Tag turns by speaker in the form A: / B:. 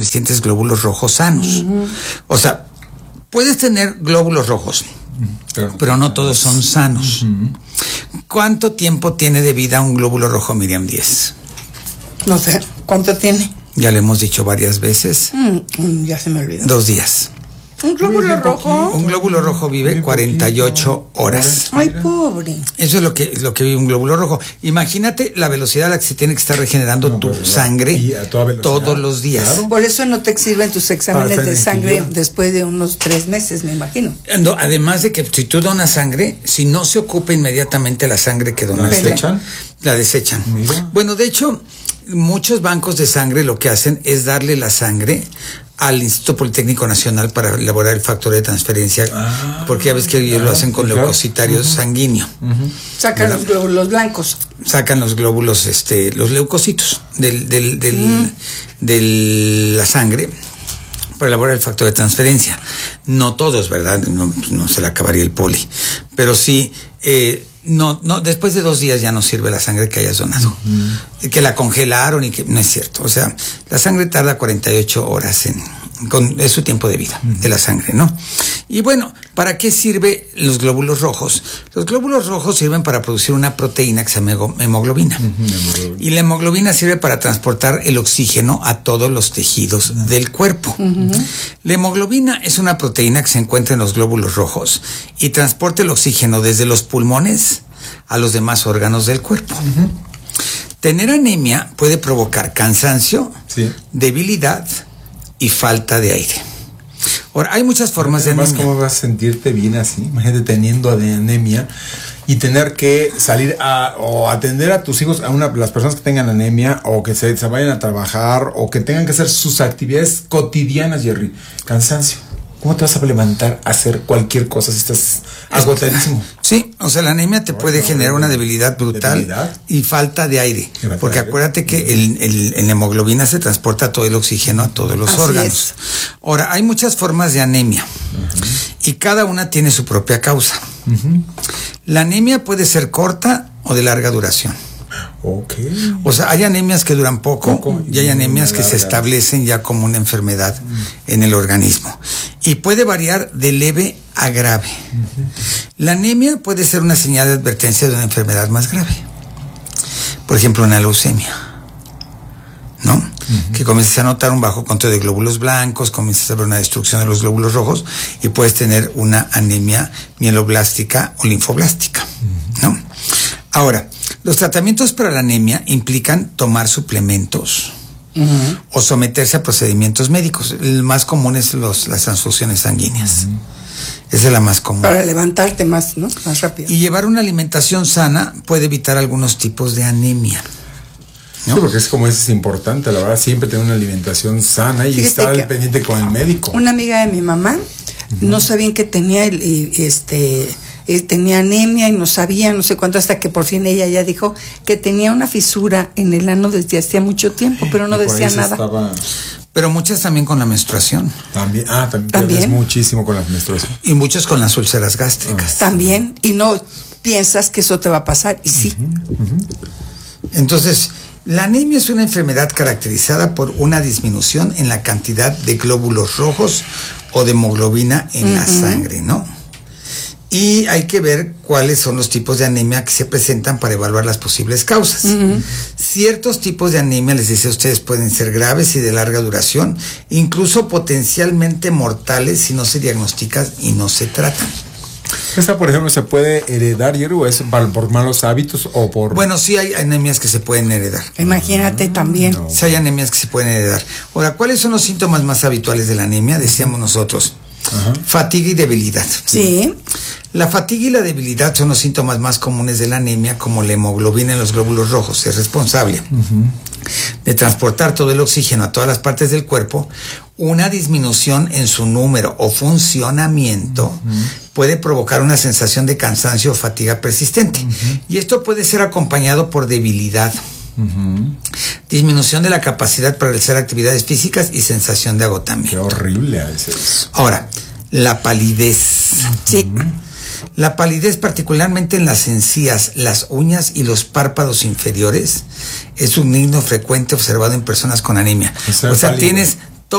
A: suficientes glóbulos rojos sanos. O sea, puedes tener glóbulos rojos, pero no todos son sanos. ¿Cuánto tiempo tiene de vida un glóbulo rojo, Miriam Díez?
B: No sé, ¿cuánto tiene?
A: Ya le hemos dicho varias veces.
B: Ya se me olvidó.
A: 2 días.
B: ¿Un glóbulo rojo?
A: Un glóbulo rojo vive 48 horas.
B: Ay, pobre.
A: Eso es lo que vive un glóbulo rojo. Imagínate la velocidad a la que se tiene que estar regenerando tu sangre todos los días.
B: Claro. Por eso no te sirven tus exámenes de sangre después de unos 3 meses, me imagino.
A: Además de que si tú donas sangre, si no se ocupa inmediatamente la sangre que donaste, la desechan. Mira. Bueno, de hecho, muchos bancos de sangre lo que hacen es darle la sangre al Instituto Politécnico Nacional para elaborar el factor de transferencia, porque ya ves que ellos lo hacen con leucocitarios sanguíneos.
B: Sacan los glóbulos blancos.
A: Sacan los glóbulos, los leucocitos de la sangre para elaborar el factor de transferencia. No todos, ¿verdad? No se le acabaría el poli. Pero sí, no, después de 2 días ya no sirve la sangre que hayas donado. Que la congelaron y que no es cierto. O sea, la sangre tarda 48 horas es su tiempo de vida de la sangre, ¿no? Y bueno, ¿para qué sirve los glóbulos rojos? Los glóbulos rojos sirven para producir una proteína que se llama hemoglobina. Y la hemoglobina sirve para transportar el oxígeno a todos los tejidos del cuerpo. La hemoglobina es una proteína que se encuentra en los glóbulos rojos y transporta el oxígeno desde los pulmones a los demás órganos del cuerpo. Tener anemia puede provocar cansancio, debilidad y falta de aire. Ahora, hay muchas formas de anemia.
C: ¿Cómo vas a sentirte bien así? Imagínate teniendo anemia y tener que salir o atender a tus hijos, las personas que tengan anemia, o que se vayan a trabajar, o que tengan que hacer sus actividades cotidianas, Jerry. Cansancio. ¿Cómo te vas a levantar a hacer cualquier cosa si estás agotadísimo?
A: Sí, o sea, la anemia te puede generar una debilidad brutal y falta de aire. Porque acuérdate que en hemoglobina se transporta todo el oxígeno a todos los órganos. Ahora, hay muchas formas de anemia y cada una tiene su propia causa. La anemia puede ser corta o de larga duración. O sea, hay anemias que duran poco y hay anemias que se establecen ya como una enfermedad en el organismo. Y puede variar de leve a grave. La anemia puede ser una señal de advertencia de una enfermedad más grave. Por ejemplo, una leucemia, ¿no? Que comienzas a notar un bajo control de glóbulos blancos, comienzas a ver una destrucción de los glóbulos rojos y puedes tener una anemia mieloblástica o linfoblástica, ¿no? Ahora, los tratamientos para la anemia implican tomar suplementos o someterse a procedimientos médicos. El más común es las transfusiones sanguíneas. Esa es la más común.
B: Para levantarte más, ¿no? Más rápido.
A: Y llevar una alimentación sana puede evitar algunos tipos de anemia, ¿no?
C: Sí, porque es importante, la verdad, siempre tener una alimentación sana y estar al pendiente con el médico.
B: Una amiga de mi mamá no sabían que tenía tenía anemia y no sabía, no sé cuánto, hasta que por fin ella ya dijo que tenía una fisura en el ano desde hacía mucho tiempo, pero no decía nada.
A: Pero muchas también con la menstruación.
C: También muchísimo con la menstruación.
A: Y muchos con las úlceras gástricas.
B: También, y no piensas que eso te va a pasar, y sí.
A: Entonces, la anemia es una enfermedad caracterizada por una disminución en la cantidad de glóbulos rojos o de hemoglobina en la sangre, ¿no? Y hay que ver cuáles son los tipos de anemia que se presentan para evaluar las posibles causas. Ciertos tipos de anemia, les decía a ustedes, pueden ser graves y de larga duración, incluso potencialmente mortales si no se diagnostican y no se tratan.
C: ¿Esa, por ejemplo, se puede heredar, o es por malos hábitos o por...?
A: Bueno, sí hay anemias que se pueden heredar.
B: Imagínate también.
A: No. Sí hay anemias que se pueden heredar. Ahora, ¿cuáles son los síntomas más habituales de la anemia? Decíamos nosotros. Fatiga y debilidad.
B: Sí.
A: La fatiga y la debilidad son los síntomas más comunes de la anemia, como la hemoglobina en los glóbulos rojos. Es responsable de transportar todo el oxígeno a todas las partes del cuerpo. Una disminución en su número o funcionamiento puede provocar una sensación de cansancio o fatiga persistente. Y esto puede ser acompañado por debilidad, disminución de la capacidad para realizar actividades físicas y sensación de agotamiento.
C: Qué horrible a veces.
A: Ahora, la palidez.
B: Sí.
A: La palidez, particularmente en las encías, las uñas y los párpados inferiores, es un signo frecuente observado en personas con anemia. O sea,